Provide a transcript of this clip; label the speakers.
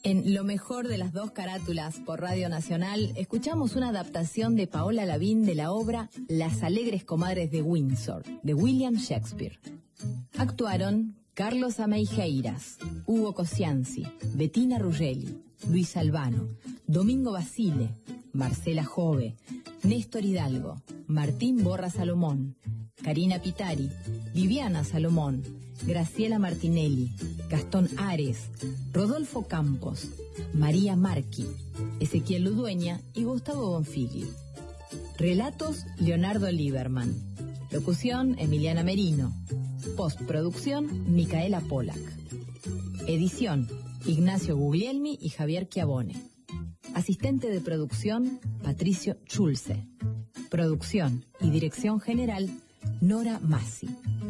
Speaker 1: En Lo mejor de las dos carátulas por Radio Nacional, escuchamos una adaptación de Paola Lavín de la obra Las alegres comadres de Windsor, de William Shakespeare. Actuaron Carlos Ameijeiras, Hugo Cosianzi, Bettina Ruggelli, Luis Albano, Domingo Basile, Marcela Jove, Néstor Hidalgo, Martín Borra Salomón, Karina Pitari, Viviana Salomón, Graciela Martinelli, Gastón Ares, Rodolfo Campos, María Marchi, Ezequiel Ludueña y Gustavo Bonfigli. Relatos, Leonardo Lieberman. Locución, Emiliana Merino. Postproducción, Micaela Polak. Edición, Ignacio Guglielmi y Javier Chiavone. Asistente de producción, Patricio Schulze. Producción y dirección general, Nora Massi.